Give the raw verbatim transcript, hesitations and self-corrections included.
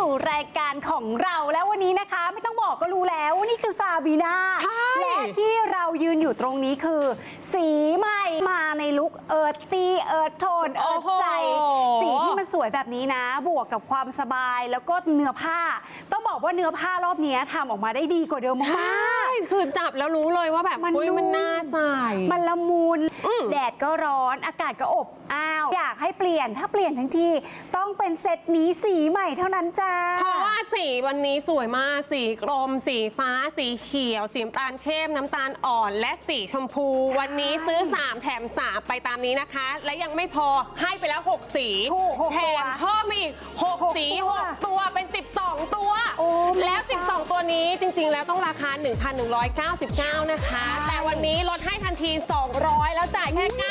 สู่รายการของเราแล้ววันนี้นะคะไม่ต้องบอกก็รู้แล้วว่านี่คือซาบีนาและที่เรายืนอยู่ตรงนี้คือสีใหม่มาในลุคเอิร์ธตี้เอิร์ธโทนเอิร์ธใจสีที่มันสวยแบบนี้นะบวกกับความสบายแล้วก็เนื้อผ้าต้องบอกว่าเนื้อผ้ารอบนี้ทำออกมาได้ดีกว่าเดิมมากคือจับแล้วรู้เลยว่าแบบมันมันน่าใส่มันละมุนแดดก็ร้อนอากาศก็อบอ้าวอยากให้เปลี่ยนถ้าเปลี่ยนทั้งทีต้องเป็นเซตนี้สีใหม่เท่านั้นจ้าเพราะว่าสีวันนี้สวยมากสีกรมสีฟ้าสีเขียวสีน้ำตาลเข้มน้ำตาลอ่อนและสีชมพูวันนี้ซื้อสามแถมสามไปตามนี้นะคะและยังไม่พอให้ไปแล้วหกสีแถมเพิ่มอีกหกสีหกตัวเป็นสิบสองตัวแล้วสิบสองตัวนี้จริงๆแล้วต้องราคา หนึ่งพันหนึ่งร้อยเก้าสิบเก้า นะคะแต่วันนี้ลดให้ทันทีสองร้อยแล้วจ่ายแค่